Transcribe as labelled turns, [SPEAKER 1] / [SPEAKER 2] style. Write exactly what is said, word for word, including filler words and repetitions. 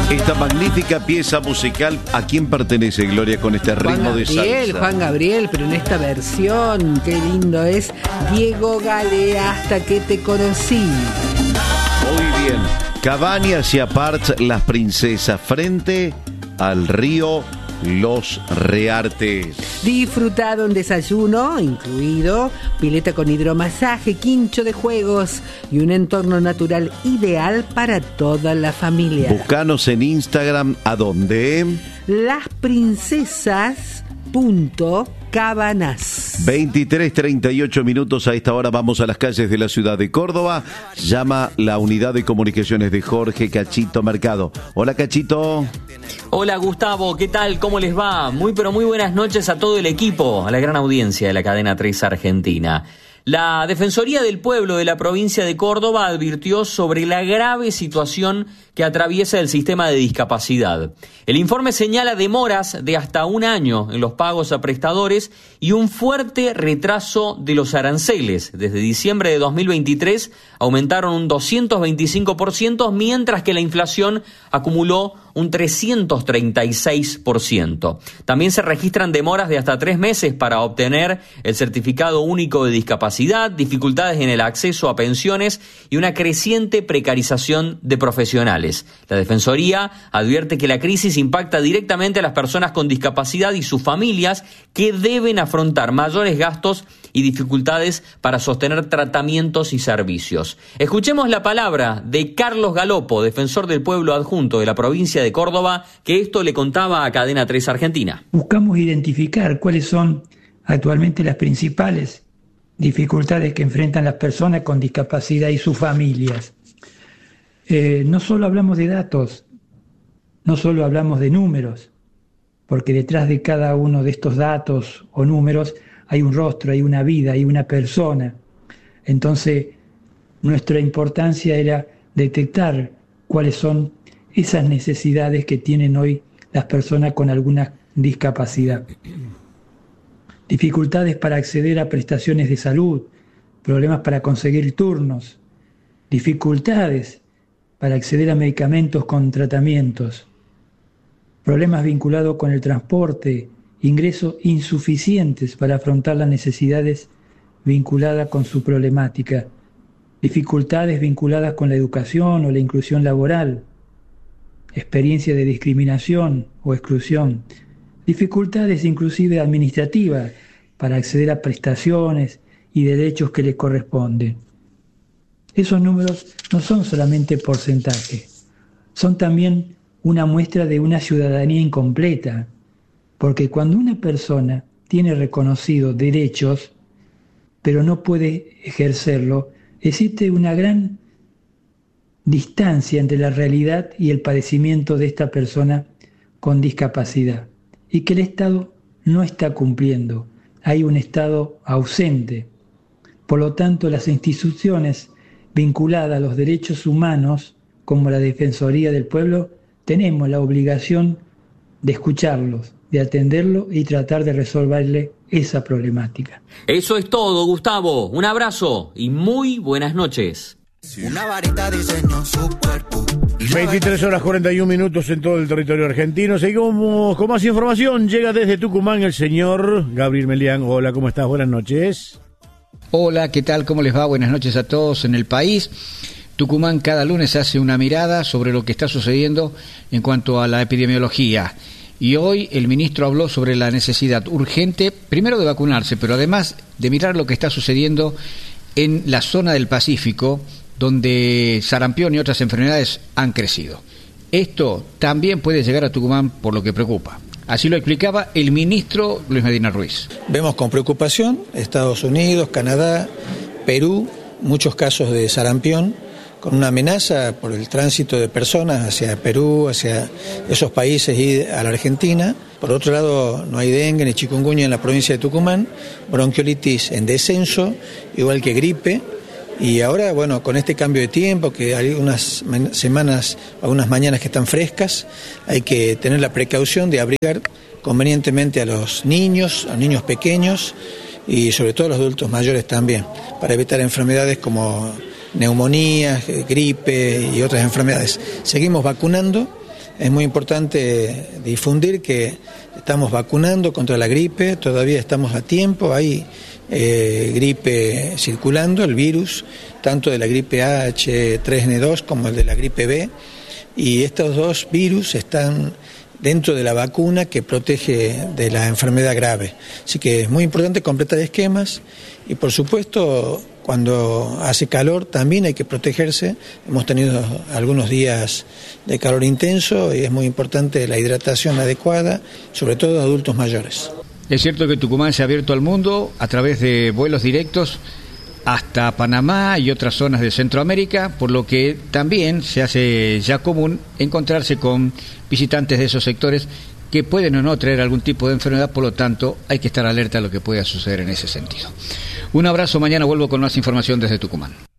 [SPEAKER 1] Esta magnífica pieza musical, ¿a quién pertenece, Gloria, con este
[SPEAKER 2] Juan
[SPEAKER 1] ritmo de
[SPEAKER 2] Gabriel,
[SPEAKER 1] salsa?
[SPEAKER 2] Juan Gabriel, pero en esta versión, qué lindo es, Diego Galea, Hasta que te conocí.
[SPEAKER 1] Muy bien. Cabañas y Aparts, Las Princesas, frente al río Los Reartes.
[SPEAKER 2] Disfrutado un desayuno, incluido pileta con hidromasaje, quincho de juegos y un entorno natural ideal para toda la familia.
[SPEAKER 1] Buscanos en Instagram, ¿a dónde?
[SPEAKER 2] Las Princesas punto Cabanas.
[SPEAKER 1] veintitrés treinta y ocho minutos, a esta hora vamos a las calles de la ciudad de Córdoba. Llama la unidad de comunicaciones de Jorge Cachito Mercado. Hola, Cachito.
[SPEAKER 3] Hola, Gustavo, ¿qué tal? ¿Cómo les va? Muy pero muy buenas noches a todo el equipo, a la gran audiencia de la cadena tres Argentina. La Defensoría del Pueblo de la provincia de Córdoba advirtió sobre la grave situación que atraviesa el sistema de discapacidad. El informe señala demoras de hasta un año en los pagos a prestadores y un fuerte retraso de los aranceles. Desde diciembre de dos mil veintitrés aumentaron un doscientos veinticinco por ciento, mientras que la inflación acumuló un trescientos treinta y seis por ciento. También se registran demoras de hasta tres meses para obtener el certificado único de discapacidad, dificultades en el acceso a pensiones y una creciente precarización de profesionales. La Defensoría advierte que la crisis impacta directamente a las personas con discapacidad y sus familias, que deben afrontar mayores gastos y dificultades para sostener tratamientos y servicios. Escuchemos la palabra de Carlos Galopo, defensor del pueblo adjunto de la provincia de Córdoba, que esto le contaba a Cadena tres Argentina.
[SPEAKER 4] Buscamos identificar cuáles son actualmente las principales dificultades que enfrentan las personas con discapacidad y sus familias. Eh, no solo hablamos de datos, no solo hablamos de números, porque detrás de cada uno de estos datos o números hay un rostro, hay una vida, hay una persona. Entonces, nuestra importancia era detectar cuáles son esas necesidades que tienen hoy las personas con alguna discapacidad. Dificultades para acceder a prestaciones de salud, problemas para conseguir turnos, dificultades para acceder a medicamentos con tratamientos, problemas vinculados con el transporte, ingresos insuficientes para afrontar las necesidades vinculadas con su problemática, dificultades vinculadas con la educación o la inclusión laboral, experiencia de discriminación o exclusión, dificultades inclusive administrativas para acceder a prestaciones y derechos que les corresponden. Esos números no son solamente porcentajes, son también una muestra de una ciudadanía incompleta, porque cuando una persona tiene reconocidos derechos, pero no puede ejercerlo, existe una gran distancia entre la realidad y el padecimiento de esta persona con discapacidad, y que el Estado no está cumpliendo. Hay un Estado ausente. Por lo tanto, las instituciones vinculadas a los derechos humanos, como la Defensoría del Pueblo, tenemos la obligación de escucharlos, de atenderlo y tratar de resolverle esa problemática.
[SPEAKER 3] Eso es todo, Gustavo. Un abrazo y muy buenas noches.
[SPEAKER 5] Una varita diseñó su cuerpo.
[SPEAKER 6] veintitrés horas cuarenta y un minutos en todo el territorio argentino. Seguimos con más información. Llega desde Tucumán el señor Gabriel Melián. Hola, ¿cómo estás? Buenas noches.
[SPEAKER 7] Hola, ¿qué tal? ¿Cómo les va? Buenas noches a todos en el país. Tucumán cada lunes hace una mirada sobre lo que está sucediendo en cuanto a la epidemiología. Y hoy el ministro habló sobre la necesidad urgente, primero de vacunarse, pero además de mirar lo que está sucediendo en la zona del Pacífico, donde sarampión y otras enfermedades han crecido. Esto también puede llegar a Tucumán, por lo que preocupa. Así lo explicaba el ministro Luis Medina Ruiz.
[SPEAKER 8] Vemos con preocupación Estados Unidos, Canadá, Perú, muchos casos de sarampión, con una amenaza por el tránsito de personas hacia Perú, hacia esos países y a la Argentina. Por otro lado, no hay dengue ni chikungunya en la provincia de Tucumán, bronquiolitis en descenso, igual que gripe. Y ahora, bueno, con este cambio de tiempo, que hay unas semanas, algunas mañanas que están frescas, hay que tener la precaución de abrigar convenientemente a los niños, a los niños pequeños y sobre todo a los adultos mayores también, para evitar enfermedades como neumonías, gripe y otras enfermedades. Seguimos vacunando es muy importante difundir que estamos vacunando contra la gripe, todavía estamos a tiempo, hay eh, gripe circulando, el virus, tanto de la gripe A H tres N dos como el de la gripe B, y estos dos virus están dentro de la vacuna que protege de la enfermedad grave. Así que es muy importante completar esquemas y, por supuesto, cuando hace calor también hay que protegerse. Hemos tenido algunos días de calor intenso y es muy importante la hidratación adecuada, sobre todo a adultos mayores.
[SPEAKER 7] Es cierto que Tucumán se ha abierto al mundo a través de vuelos directos hasta Panamá y otras zonas de Centroamérica, por lo que también se hace ya común encontrarse con visitantes de esos sectores que pueden o no traer algún tipo de enfermedad, por lo tanto hay que estar alerta a lo que pueda suceder en ese sentido. Un abrazo, mañana vuelvo con más información desde Tucumán.